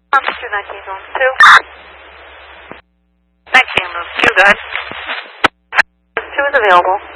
Officer 1912. 19 2, go ahead. 2 is available.